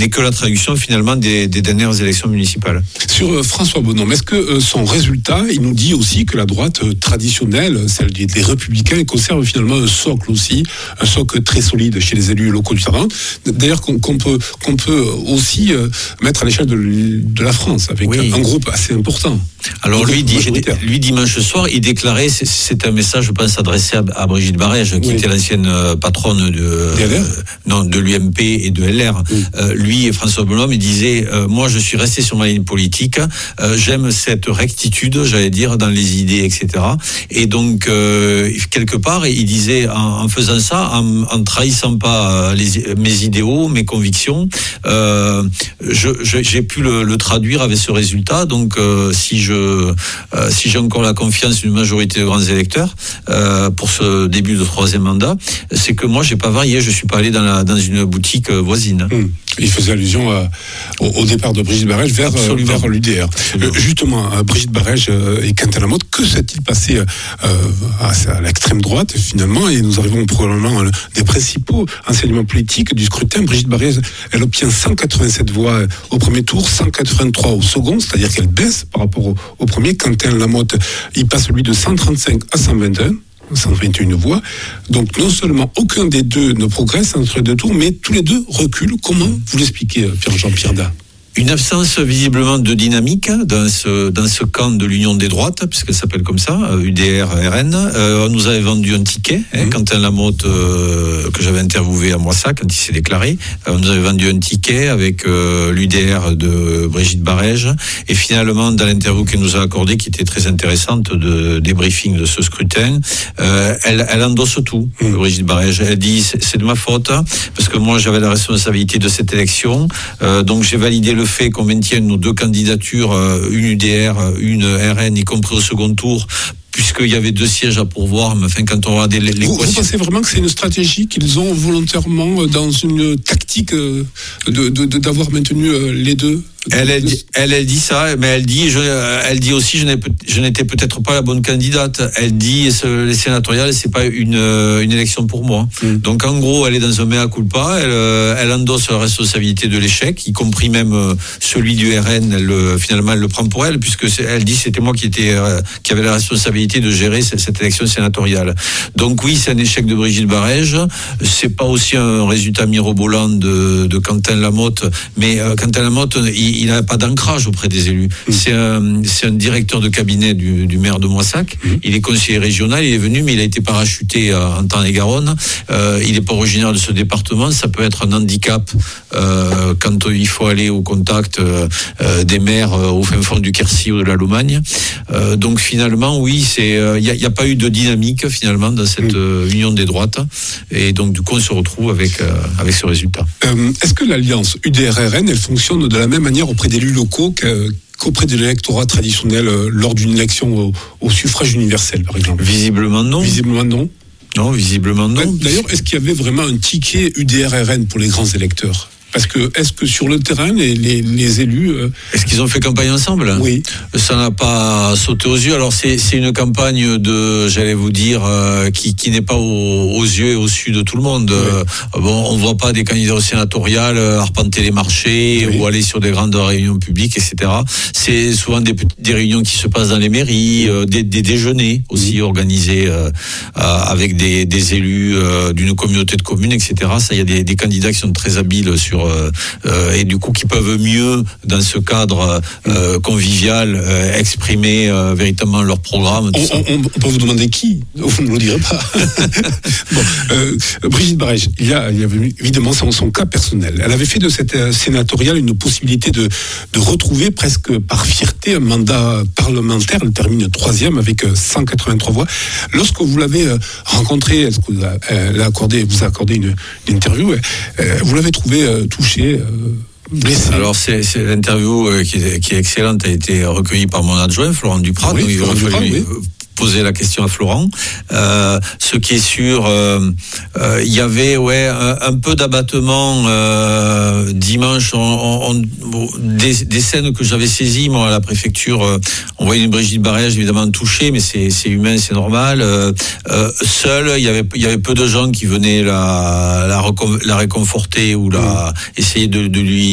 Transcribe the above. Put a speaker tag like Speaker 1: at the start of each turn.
Speaker 1: n'est que la traduction finalement des dernières élections municipales.
Speaker 2: Sur François Bonhomme, est-ce que son résultat, il nous dit aussi que la droite traditionnelle, celle des Républicains, conserve finalement un socle aussi, un socle très solide chez les élus locaux du Tarn, d'ailleurs qu'on peut aussi mettre à l'échelle de la France, avec un groupe assez important. Alors
Speaker 1: lui, dimanche soir, il déclarait, c'est un message, je pense, adressé à Brigitte Barège, qui était l'ancienne patronne de l'UMP et de LR. Lui, François Bonhomme, il disait, moi je suis resté sur ma ligne politique, j'aime cette rectitude, j'allais dire, dans les idées, etc. Et donc, quelque part, il disait, en faisant ça, en trahissant pas mes idéaux, mes convictions, j'ai pu le traduire avec ce résultat. Donc, si j'ai encore la confiance d'une majorité de grands électeurs pour ce début de troisième mandat, c'est que moi j'ai pas varié, je suis pas allé dans une boutique voisine.
Speaker 2: Il faisait allusion au départ de Brigitte Barège vers l'UDR. Justement, Brigitte Barège et Quentin Lamotte, que s'est-il passé à l'extrême droite finalement? Et nous arrivons probablement à des principaux enseignements politiques du scrutin. Brigitte Barège, elle obtient 187 voix au premier tour, 183 au second, c'est-à-dire qu'elle baisse par rapport au premier. Quentin Lamotte, il passe lui de 135 à 121 voix. Donc non seulement aucun des deux ne progresse entre les deux tours, mais tous les deux reculent. Comment vous l'expliquez, Jean-Pierre Dac?
Speaker 1: Une absence visiblement de dynamique dans ce camp de l'Union des droites, puisqu'elle s'appelle comme ça, UDR-RN. On nous avait vendu un ticket, Quentin Lamotte, que j'avais interviewé à Moissac quand il s'est déclaré. On nous avait vendu un ticket avec l'UDR de Brigitte Barège. Et finalement, dans l'interview qu'elle nous a accordée, qui était très intéressante, de débriefing de ce scrutin, elle endosse tout, Brigitte Barège. Elle dit, c'est de ma faute, parce que moi j'avais la responsabilité de cette élection, donc j'ai validé le fait qu'on maintienne nos deux candidatures, une UDR, une RN, y compris au second tour, puisqu'il y avait 2 sièges à pourvoir, mais enfin, quand on regarde l'équation...
Speaker 2: Vous pensez vraiment que c'est une stratégie qu'ils ont volontairement dans une tactique d'avoir maintenu les deux?
Speaker 1: Elle dit ça, mais elle dit aussi je n'étais peut-être pas la bonne candidate. Elle dit les sénatoriales, c'est pas une élection pour moi. Donc en gros, elle est dans un mea culpa, elle endosse la responsabilité de l'échec, y compris même celui du RN. Finalement, elle le prend pour elle, puisque elle dit c'était moi qui avait la responsabilité de gérer cette élection sénatoriale. Donc oui, c'est un échec de Brigitte Barège. C'est pas aussi un résultat mirobolant de Quentin Lamotte, mais Quentin Lamotte, il n'a pas d'ancrage auprès des élus. C'est un directeur de cabinet du maire de Moissac. Il est conseiller régional, il est venu, mais il a été parachuté en Tarn-et-Garonne. Il n'est pas originaire de ce département. Ça peut être un handicap quand il faut aller au contact des maires au fin fond du Quercy ou de la Lomagne. Donc finalement, oui, il n'y a pas eu de dynamique finalement dans cette union des droites. Et donc du coup, on se retrouve avec ce résultat.
Speaker 2: Est-ce que l'alliance UDR-RN, elle fonctionne de la même manière auprès d'élus locaux qu'auprès de l'électorat traditionnel lors d'une élection au suffrage universel, par exemple?
Speaker 1: Visiblement non.
Speaker 2: Visiblement non.
Speaker 1: Non, visiblement non.
Speaker 2: D'ailleurs, est-ce qu'il y avait vraiment un ticket UDR-RN pour les grands électeurs? Parce que, est-ce que sur le terrain, les élus...
Speaker 1: Est-ce qu'ils ont fait campagne ensemble?
Speaker 2: Oui.
Speaker 1: Ça n'a pas sauté aux yeux. Alors, c'est une campagne j'allais vous dire, qui n'est pas aux yeux et au su de tout le monde. Oui. Bon, on voit pas des candidats sénatoriales arpenter les marchés ou aller sur des grandes réunions publiques, etc. C'est souvent des réunions qui se passent dans les mairies, des déjeuners aussi organisés avec des élus d'une communauté de communes, etc. Ça, il y a des candidats qui sont très habiles et du coup qui peuvent mieux dans ce cadre convivial exprimer véritablement leur programme.
Speaker 2: On peut vous demander qui? Vous ne le direz pas. Bon, Brigitte Barège, il y avait évidemment son cas personnel. Elle avait fait de cette sénatoriale une possibilité de retrouver presque par fierté un mandat parlementaire. Elle termine 3e avec 183 voix. Lorsque vous l'avez rencontrée, est-ce que vous a accordé une interview, vous l'avez trouvé touché, blessé?
Speaker 1: Alors c'est l'interview qui est excellente, a été recueillie par mon adjoint Florent Duprat.
Speaker 2: Oui,
Speaker 1: donc il aurait fallu poser la question à Florent. Ce qui est sûr, il y avait un peu d'abattement dimanche. Des scènes que j'avais saisies, moi, à la préfecture. On voyait une Brigitte Barège évidemment touchée, mais c'est humain, c'est normal. Seule, il y avait peu de gens qui venaient la réconforter ou essayer de lui